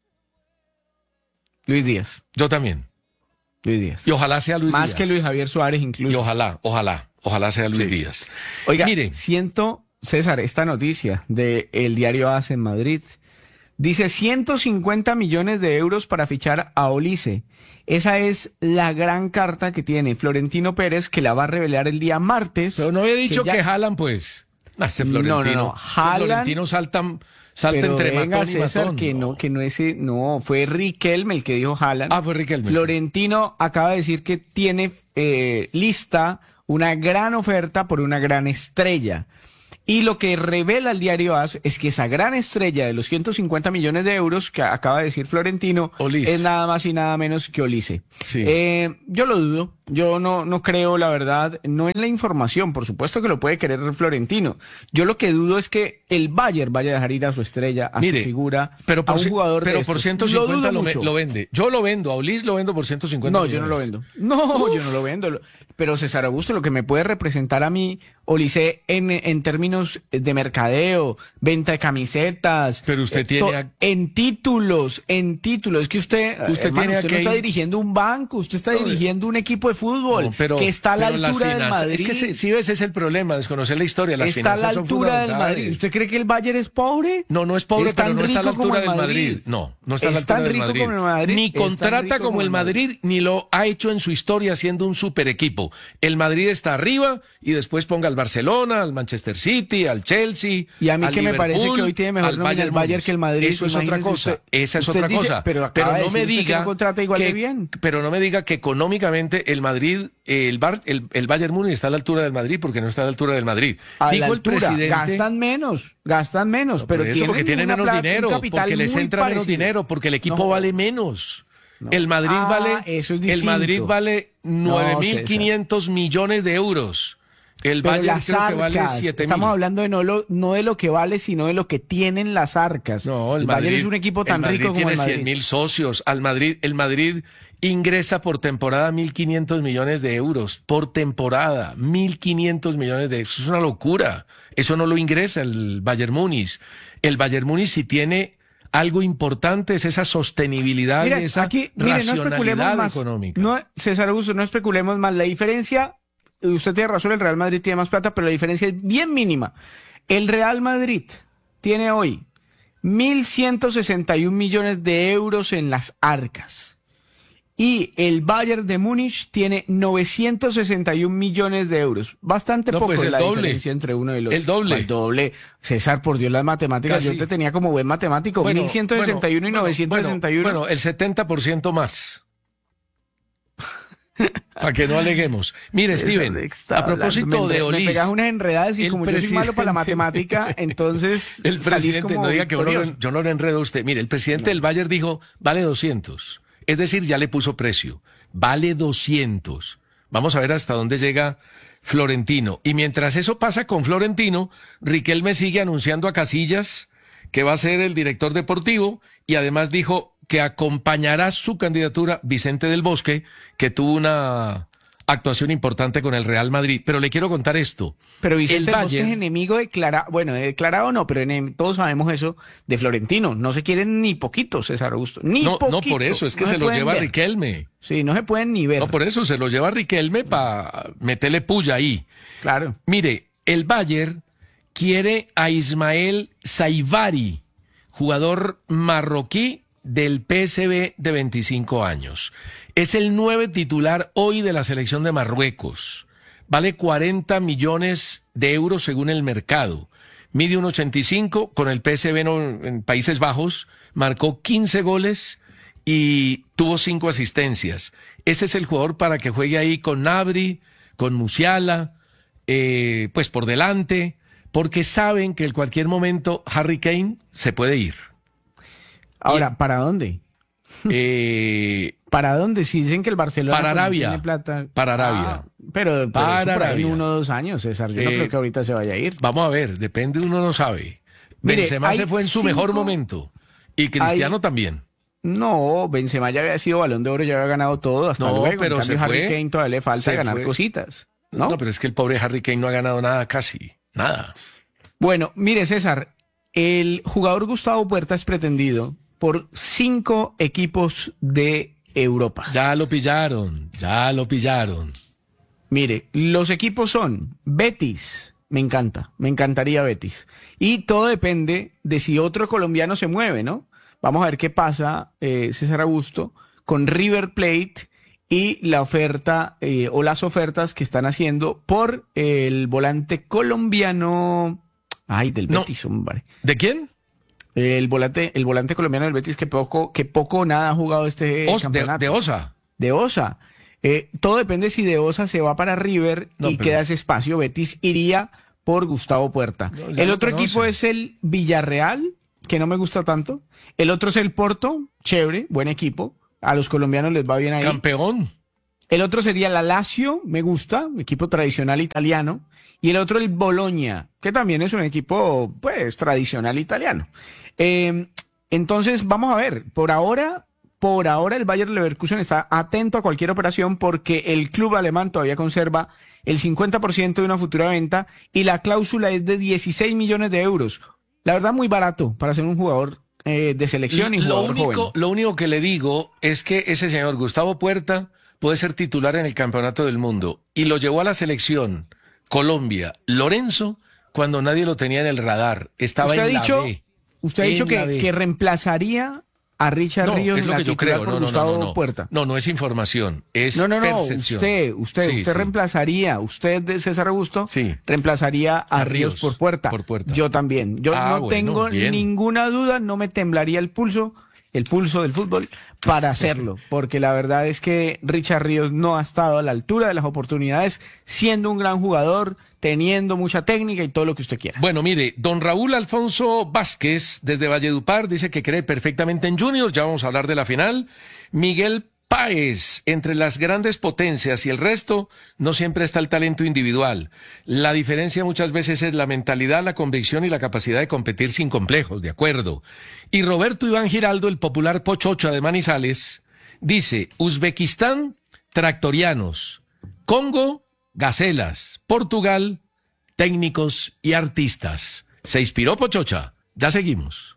Luis Díaz. Yo también. Luis Díaz. Y ojalá sea Luis Más Díaz. que Luis Javier Suárez Y incluso. ojalá, ojalá, ojalá sea Luis Sí. Díaz. Oiga, Mire, siento, César, esta noticia de el diario A S en Madrid. Dice ciento cincuenta millones de euros para fichar a Olise. Esa es la gran carta que tiene Florentino Pérez, que la va a revelar el día martes. pero no había dicho que, ya- jalan, pues. Ah, ese No, no, Florentino, no, ese Haaland- Florentino salta, salta Pero entre venga, matón y César, matón. que no, que no ese, no, fue Riquelme el que dijo Haaland. Ah, fue Riquelme, sí. Florentino acaba de decir que tiene eh, lista una gran oferta por una gran estrella. Y lo que revela el diario A S es que esa gran estrella de los ciento cincuenta millones de euros que acaba de decir Florentino Olis. es nada más y nada menos que Olise. Sí. Eh, yo lo dudo, yo no, no creo, la verdad, no en la información, por supuesto que lo puede querer Florentino. Yo lo que dudo es que el Bayern vaya a dejar ir a su estrella, a Mire, su figura, pero por, a un ci- jugador pero de por estos. ciento cincuenta Lo lo, dudo ve- mucho. lo vende. Yo lo vendo, a Olis lo vendo por ciento cincuenta No, yo no lo millones. vendo. No, yo no lo vendo. Lo- Pero César Augusto, lo que me puede representar a mí, Olise, en, en términos de mercadeo, venta de camisetas. Pero usted eh, tiene to- a- En títulos, en títulos. Es que usted, Usted hermano, tiene a usted no Kane- está dirigiendo un banco, usted está No, dirigiendo un equipo de fútbol No, pero- que está a la pero las altura del finanzas- Madrid. Es que si, si ves, ese es el problema, desconocer la historia. Las Está a la finanzas son altura del fundamentales. Madrid. ¿Usted cree que el Bayern es pobre? No, no es pobre, Es tan pero no está a la rico como altura el del Madrid. Madrid. No, no está a la Es tan altura del rico Madrid. como el Madrid. Ni Es tan contrata rico como como el el Madrid, ni lo ha hecho en su historia siendo un super equipo. El Madrid está arriba y después ponga al Barcelona, al Manchester City, al Chelsea. Y a mí al que me parece Liverpool, que hoy tiene mejor al nómina el Bayern Múnich. que el Madrid. Eso es otra Imagínese cosa. usted- Esa es usted otra dice- cosa. pero acaba de no me decir usted que diga no contrata igual que, de bien. pero no me diga que económicamente el Madrid, eh, el, Bar, el, el Bayern Múnich está a la altura del Madrid porque no está a la altura del Madrid. A Dijo la el altura, presidente, gastan menos, gastan menos, no, pero eso, tienen, porque tienen una menos plata, dinero, un capital porque les muy entra menos parecido. dinero, porque el equipo No. vale menos. No. El Madrid Ah, vale, eso es el distinto. Madrid vale nueve mil quinientos millones de euros. El Pero Bayern las creo arcas, que vale siete mil. estamos hablando de no, lo, no de lo que vale, sino de lo que tienen las arcas. No, el, el Madrid Bayern es un equipo tan el Madrid rico como tiene el Madrid. cien mil socios. Al Madrid, el Madrid ingresa por temporada mil quinientos millones de euros. Por temporada, mil quinientos millones de euros. Eso es una locura. Eso no lo ingresa el Bayern Múnich. El Bayern Múnich si tiene algo importante es esa sostenibilidad Mira, y esa aquí, mire, no especulemos racionalidad más. económica. No, César Augusto, no especulemos más. La diferencia, usted tiene razón, el Real Madrid tiene más plata, pero la diferencia es bien mínima. El Real Madrid tiene hoy mil ciento sesenta y un millones de euros en las arcas. Y el Bayern de Múnich tiene novecientos sesenta y un millones de euros. Bastante No, poco pues es el la doble. diferencia entre uno y el otro. El doble. El doble. César, por Dios, las matemáticas. Casi. Yo te tenía como buen matemático. Bueno, mil ciento sesenta y uno bueno, y novecientos sesenta y uno. Bueno, bueno, el setenta por ciento más. Para que no aleguemos. Mire, César, Steven, ¿de qué está a propósito hablando? me, de Me Olís, pegas unas enredadas y el como yo soy malo para la presidente- matemática, entonces el salís presidente, como no diga que yo no, victorioso. lo- yo no lo enredo a usted. Mire, el presidente del Bayern dijo, vale doscientos. Es decir, ya le puso precio. Vale doscientos. Vamos a ver hasta dónde llega Florentino. Y mientras eso pasa con Florentino, Riquelme sigue anunciando a Casillas que va a ser el director deportivo y además dijo que acompañará su candidatura Vicente del Bosque, que tuvo una actuación importante con el Real Madrid. Pero le quiero contar esto. Pero Vicente El del Bosque Bayern- es enemigo declarado, bueno, declarado no, pero enem- todos sabemos eso de Florentino. No se quieren ni poquito, César Augusto. Ni No, poquito. no por eso, es que No se lo pueden lleva ver. Riquelme. Sí, no se pueden ni ver. No, por eso se lo lleva Riquelme para meterle puya ahí. Claro. Mire, el Bayern quiere a Ismael Saivari, jugador marroquí del P S V de veinticinco años. Es el nueve titular hoy de la selección de Marruecos. Vale cuarenta millones de euros según el mercado. Mide un ochenta y cinco, con el P S V no- en Países Bajos, marcó quince goles y tuvo cinco asistencias. Ese es el jugador para que juegue ahí con Nabri, con Musiala, eh, pues por delante, porque saben que en cualquier momento Harry Kane se puede ir. Ahora, ¿para dónde? Eh, ¿Para dónde? Si dicen que el Barcelona Para pues, no Arabia. tiene plata. Para Arabia. Ah, pero, pero Para eso por ahí en Arabia. uno o dos años, César. Yo no Eh, creo que ahorita se vaya a ir. vamos a ver, depende, uno no sabe. Mire, Benzema hay se fue en su cinco- mejor momento y Cristiano hay- también. No, Benzema ya había sido Balón de Oro, ya había ganado todo. Hasta No, luego. pero En cambio, se Harry fue. Kane todavía le falta Se ganar fue. cositas. ¿No? ¿no? pero es que el pobre Harry Kane no ha ganado nada casi, nada. Bueno, mire, César, el jugador Gustavo Puerta es pretendido por cinco equipos de Europa. Ya lo pillaron, ya lo pillaron. Mire, los equipos son Betis, me encanta, me encantaría Betis. Y todo depende de si otro colombiano se mueve, ¿no? Vamos a ver qué pasa, eh, César Augusto, con River Plate y la oferta eh, o las ofertas que están haciendo por el volante colombiano. Ay, del No. Betis, hombre. ¿De quién? El volante, el volante colombiano del Betis que poco, que poco o nada ha jugado este Os- de, campeonato. de Osa. De Osa. Eh, todo depende si de Osa se va para River No, y pero- queda ese espacio. Betis iría por Gustavo Puerta. No, ya el lo otro conoce. equipo es el Villarreal, que no me gusta tanto. El otro es el Porto, chévere, buen equipo. A los colombianos les va bien ahí. Campeón. El otro sería la Lazio, me gusta, equipo tradicional italiano. Y el otro el Bologna, que también es un equipo, pues, tradicional italiano. Eh, entonces, vamos a ver, por ahora, por ahora el Bayer Leverkusen está atento a cualquier operación porque el club alemán todavía conserva el cincuenta por ciento de una futura venta y la cláusula es de dieciséis millones de euros. La verdad, muy barato para ser un jugador eh, de selección y lo jugador único, joven. lo único que le digo es que ese señor Gustavo Puerta puede ser titular en el Campeonato del Mundo y lo llevó a la selección Colombia Lorenzo cuando nadie lo tenía en el radar. Estaba Usted ha en la dicho, B. usted ha dicho En la que, B. que reemplazaría a Richard No, Ríos es en lo la que yo titular creo. por No, no, Gustavo no, no, no. Puerta. No, no es información, es No, no, no, percepción. usted, usted, Sí, usted sí. reemplazaría, usted de César Augusto, Sí. reemplazaría a, A Ríos, Ríos por Puerta. por Puerta. Yo también. Yo Ah, no bueno, tengo bien. ninguna duda, no me temblaría el pulso el pulso del fútbol, para hacerlo, porque la verdad es que Richard Ríos no ha estado a la altura de las oportunidades, siendo un gran jugador, teniendo mucha técnica y todo lo que usted quiera. Bueno, mire, don Raúl Alfonso Vázquez, desde Valledupar, dice que cree perfectamente en Junior, ya vamos a hablar de la final. Miguel Páez, entre las grandes potencias y el resto, no siempre está el talento individual. La diferencia muchas veces es la mentalidad, la convicción y la capacidad de competir sin complejos, de acuerdo. Y Roberto Iván Giraldo, el popular Pochocha de Manizales, dice, Uzbekistán, tractorianos, Congo, gacelas, Portugal, técnicos y artistas. Se inspiró Pochocha. Ya seguimos.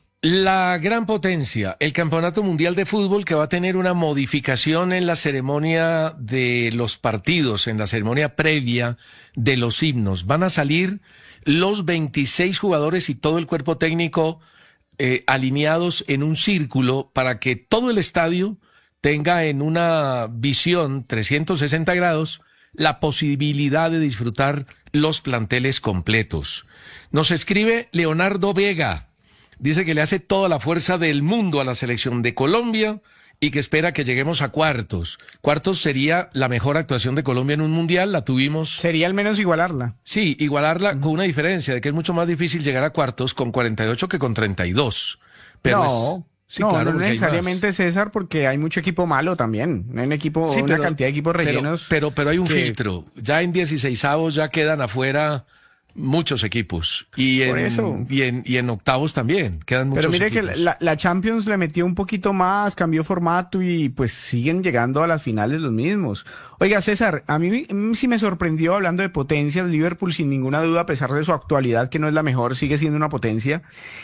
La gran potencia, el Campeonato Mundial de Fútbol, que va a tener una modificación en la ceremonia de los partidos, en la ceremonia previa de los himnos. Van a salir los veintiséis jugadores y todo el cuerpo técnico eh, alineados en un círculo para que todo el estadio tenga en una visión trescientos sesenta grados la posibilidad de disfrutar los planteles completos. Nos escribe Leonardo Vega. Dice que le hace toda la fuerza del mundo a la selección de Colombia y que espera que lleguemos a cuartos. Cuartos sería la mejor actuación de Colombia en un mundial, la tuvimos... Sería al menos igualarla. Sí, igualarla con una diferencia de que es mucho más difícil llegar a cuartos con cuarenta y ocho que con treinta y dos. Pero no, es... sí, no, claro, no necesariamente, César, porque hay mucho equipo malo también. Hay un equipo, sí, una pero, cantidad de equipos rellenos. Pero, pero, pero hay un que... filtro. Ya en dieciseisavos ya quedan afuera... muchos equipos y en, eso. y en y en octavos también quedan muchos Pero mire equipos. que la, la Champions le metió un poquito más, cambió formato y pues siguen llegando a las finales los mismos. Oiga, César, a mí, a mí sí me sorprendió, hablando de potencias, Liverpool sin ninguna duda, a pesar de su actualidad, que no es la mejor, sigue siendo una potencia.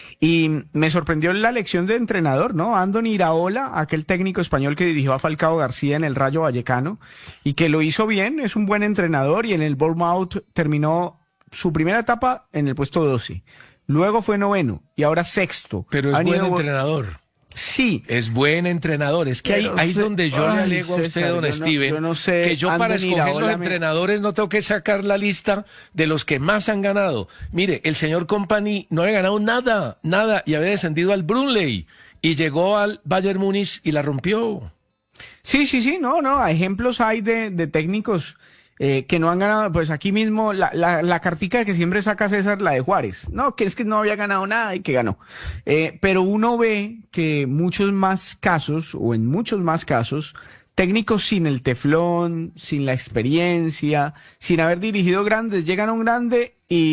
Y me sorprendió la elección de entrenador, ¿no? Andoni Iraola, aquel técnico español que dirigió a Falcao García en el Rayo Vallecano y que lo hizo bien, es un buen entrenador y en el Bournemouth terminó su primera etapa en el puesto doce, luego fue noveno y ahora sexto. Pero es Han buen ido... entrenador. Sí. Es buen entrenador. Es que ahí, Pero ahí es sé... donde yo Ay, le alego a usted, César, don yo Steven, no, yo no sé, que yo para Andoni escoger los Iraola me... entrenadores no tengo que sacar la lista de los que más han ganado. Mire, el señor Company no había ganado nada, nada, y había descendido al Brunley y llegó al Bayern Múnich y la rompió. Sí, sí, sí, no, no, ejemplos hay de, de técnicos eh, que no han ganado, pues aquí mismo la, la, la cartica que siempre saca César, la de Juárez, no, que es que no había ganado nada y que ganó. Eh, pero uno ve que muchos más casos, o en muchos más casos, técnicos sin el teflón, sin la experiencia, sin haber dirigido grandes, llegan a un grande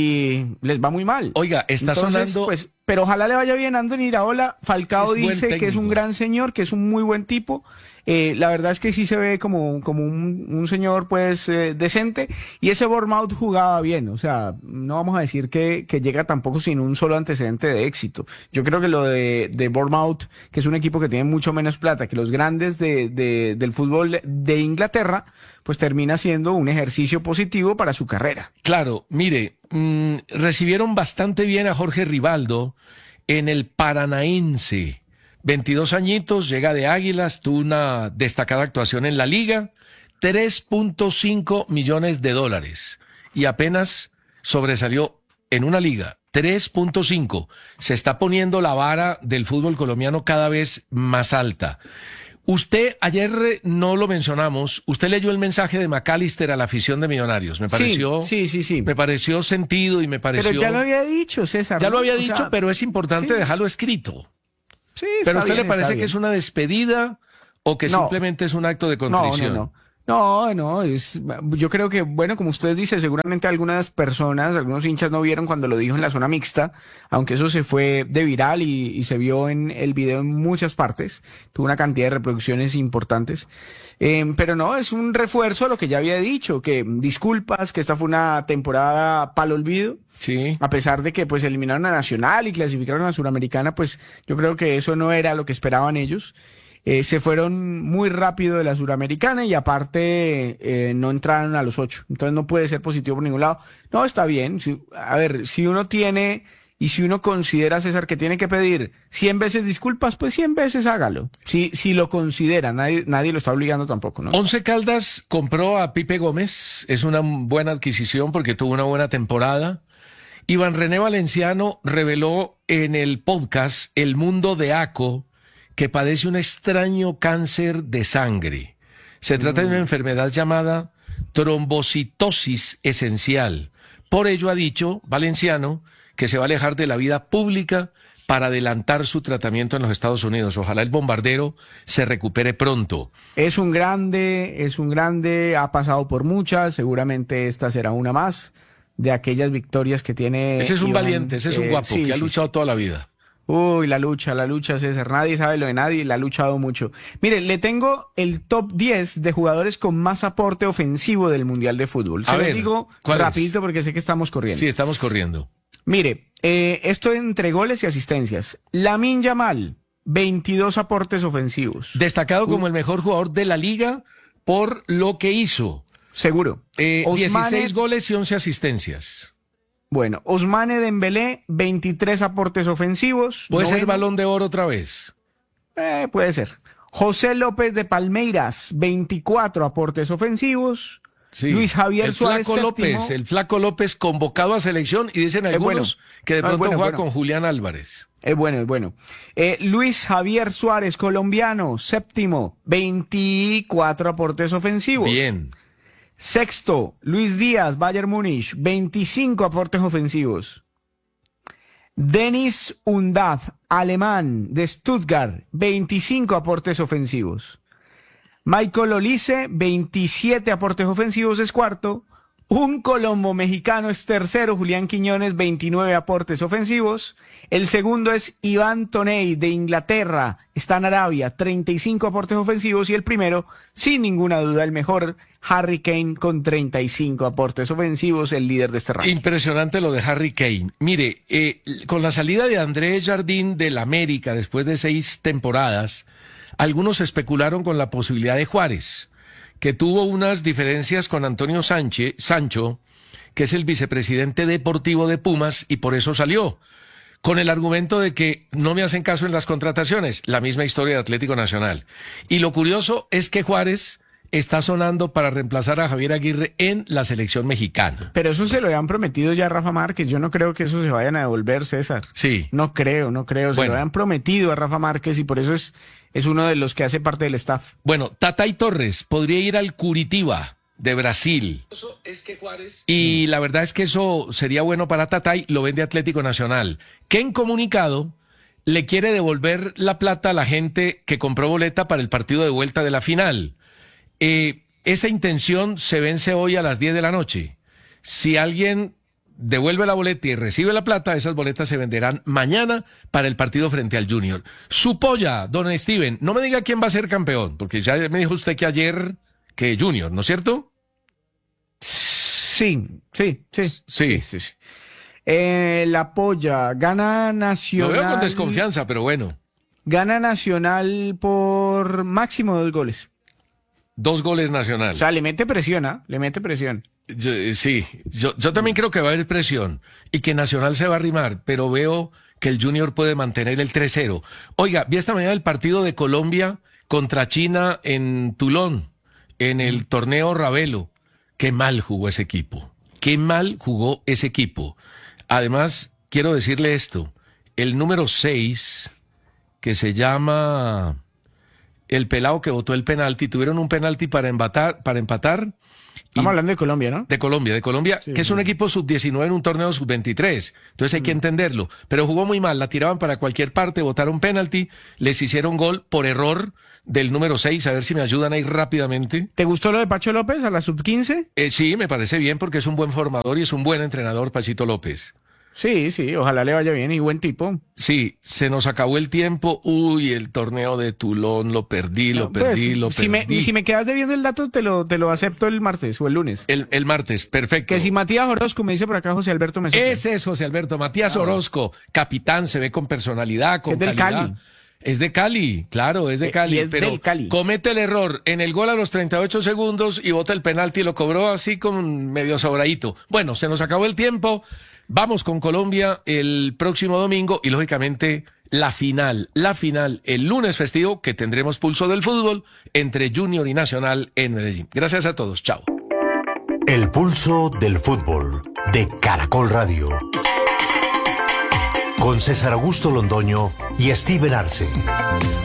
y les va muy mal. Oiga, está Entonces, sonando... Pues, pero ojalá le vaya bien a Andoni Iraola. Falcao Es buen dice que es un técnico. gran señor, que es un muy buen tipo. Eh, la verdad es que sí se ve como, como un, un señor pues eh, decente, y ese Bournemouth jugaba bien, o sea, no vamos a decir que, que llega tampoco sin un solo antecedente de éxito. Yo creo que lo de, de Bournemouth, que es un equipo que tiene mucho menos plata que los grandes de, de, del fútbol de Inglaterra, pues termina siendo un ejercicio positivo para su carrera. Claro, mire, mmm, recibieron bastante bien a Jorge Rivaldo en el Paranaense. veintidós añitos, llega de Águilas, tuvo una destacada actuación en la liga, tres punto cinco millones de dólares y apenas sobresalió en una liga, tres punto cinco. Se está poniendo la vara del fútbol colombiano cada vez más alta. Usted, ayer no lo mencionamos, usted leyó el mensaje de McAllister a la afición de Millonarios. Me pareció, sí, sí, sí, sí. Me pareció sentido y me pareció... Pero ya lo había dicho, César. Ya ¿no? lo había O dicho, sea, pero es importante sí. dejarlo escrito. Sí, ¿Pero a usted bien, le parece está que bien. es una despedida o que No. simplemente es un acto de contrición? No, no, no. No, no, es, yo creo que, bueno, como usted dice, seguramente algunas personas, algunos hinchas no vieron cuando lo dijo en la zona mixta, aunque eso se fue de viral y, y se vio en el video en muchas partes, tuvo una cantidad de reproducciones importantes. Eh, pero no, es un refuerzo a lo que ya había dicho, que disculpas, que esta fue una temporada para el olvido. Sí. A pesar de que pues eliminaron a Nacional y clasificaron a Suramericana, pues yo creo que eso no era lo que esperaban ellos. Eh, se fueron muy rápido de la Suramericana y aparte eh, no entraron a los ocho. Entonces no puede ser positivo por ningún lado. No, está bien. Si, a ver, si uno tiene y si uno considera, César, que tiene que pedir cien veces disculpas, pues cien veces hágalo. Si, si lo considera, nadie, nadie lo está obligando tampoco, ¿no? Once Caldas compró a Pipe Gómez. Es una buena adquisición porque tuvo una buena temporada. Iván René Valenciano reveló en el podcast El Mundo de Aco que padece un extraño cáncer de sangre. Se trata de una enfermedad llamada trombocitosis esencial. Por ello ha dicho Valenciano que se va a alejar de la vida pública para adelantar su tratamiento en los Estados Unidos. Ojalá el bombardero se recupere pronto. Es un grande, es un grande, ha pasado por muchas, seguramente esta será una más de aquellas victorias que tiene. Ese es un Iván, valiente, ese es un eh, guapo, sí, que ha sí, luchado sí. toda la vida. Uy, la lucha, la lucha, César. Nadie sabe lo de nadie, la ha luchado mucho. Mire, le tengo el top diez de jugadores con más aporte ofensivo del Mundial de Fútbol. Se A lo ver, digo ¿cuál es? rapidito porque sé que estamos corriendo. Sí, estamos corriendo. Mire, eh, esto entre goles y asistencias. Lamine Yamal, veintidós aportes ofensivos. Destacado como el mejor jugador de la liga por lo que hizo. Seguro. Eh, Ousmane- dieciséis goles y once asistencias. Bueno, Ousmane Dembélé, veintitrés aportes ofensivos. ¿Puede ser Noveno. Balón de Oro otra vez? Eh, puede ser. José López de Palmeiras, veinticuatro aportes ofensivos. Sí. Luis Javier el Suárez, Flaco séptimo. López, el Flaco López convocado a selección y dicen Es algunos bueno. que de No, es pronto bueno, juega bueno. con Julián Álvarez. Es bueno, es bueno. Eh, Luis Javier Suárez, colombiano, séptimo, veinticuatro aportes ofensivos. Bien. Sexto, Luis Díaz, Bayern Múnich, veinticinco aportes ofensivos. Denis Undav, alemán, de Stuttgart, veinticinco aportes ofensivos. Michael Olise, veintisiete aportes ofensivos, es cuarto. Un colombo mexicano es tercero, Julián Quiñones, veintinueve aportes ofensivos. El segundo es Iván Toney, de Inglaterra, está en Arabia, treinta y cinco aportes ofensivos. Y el primero, sin ninguna duda, el mejor, Harry Kane, con treinta y cinco aportes ofensivos, el líder de este ranking. Impresionante lo de Harry Kane. Mire, eh, con la salida de Andrés Jardín del América después de seis temporadas, algunos especularon con la posibilidad de Juárez, que tuvo unas diferencias con Antonio Sánchez, Sancho, que es el vicepresidente deportivo de Pumas, y por eso salió, con el argumento de que no me hacen caso en las contrataciones, la misma historia de Atlético Nacional. Y lo curioso es que Juárez está sonando para reemplazar a Javier Aguirre en la selección mexicana. Pero eso se lo habían prometido ya a Rafa Márquez. Yo no creo que eso se vayan a devolver, César. Sí. No creo, no creo. Se Bueno. lo habían prometido a Rafa Márquez y por eso es, es uno de los que hace parte del staff. Bueno, Tatay Torres podría ir al Curitiba de Brasil. Y la verdad es que eso sería bueno para Tatay, lo vende Atlético Nacional, que en comunicado le quiere devolver la plata a la gente que compró boleta para el partido de vuelta de la final. Eh, esa intención se vence hoy a las diez de la noche. Si alguien devuelve la boleta y recibe la plata, esas boletas se venderán mañana para el partido frente al Junior. Su polla, don Steven, no me diga quién va a ser campeón, porque ya me dijo usted que ayer que Junior, ¿no es cierto? Sí, sí, sí. Sí. sí, sí. Eh, la polla, gana Lo Nacional. veo con desconfianza, pero bueno. Gana Nacional por máximo dos goles. Dos goles Nacional. O sea, le mete presión, ¿ah? Le mete presión. Yo, eh, sí, yo, yo también creo que va a haber presión y que Nacional se va a arrimar, pero veo que el Junior puede mantener el tres cero. Oiga, vi esta mañana el partido de Colombia contra China en Toulon, en el torneo Ravelo. Qué mal jugó ese equipo, qué mal jugó ese equipo. Además, quiero decirle esto, el número seis, que se llama el pelado que botó el penalti, tuvieron un penalti para empatar, para empatar. Estamos hablando de Colombia, ¿no? De Colombia, de Colombia, Sí, que es sí. un equipo sub diecinueve en un torneo sub veintitrés. Entonces hay que entenderlo. Pero jugó muy mal, la tiraban para cualquier parte, botaron penalti, les hicieron gol por error del número seis. A ver si me ayudan ahí rápidamente. ¿Te gustó lo de Pacho López a la sub quince? Eh, sí, me parece bien porque es un buen formador y es un buen entrenador, Pachito López. Sí, sí, ojalá le vaya bien y buen tipo. Sí, se nos acabó el tiempo. Uy, el torneo de Toulon, lo perdí, lo No, pues, perdí, lo si me, perdí. si me quedas debiendo el dato, te lo, te lo acepto el martes o el lunes. El, el martes, perfecto. Que si Matías Orozco, me dice por acá José Alberto Mesota. Ese es José Alberto. Matías Orozco, capitán, se ve con personalidad, con Es del calidad. Cali. Es de Cali, claro, es de Eh, Cali, y es pero del Cali. comete el error en el gol a los treinta y ocho segundos y bota el penalti y lo cobró así con medio sobradito. Bueno, se nos acabó el tiempo. Vamos con Colombia el próximo domingo y lógicamente la final, la final el lunes festivo que tendremos pulso del fútbol entre Junior y Nacional en Medellín. Gracias a todos, chao. El pulso del fútbol de Caracol Radio. Con César Augusto Londoño y Steven Arce.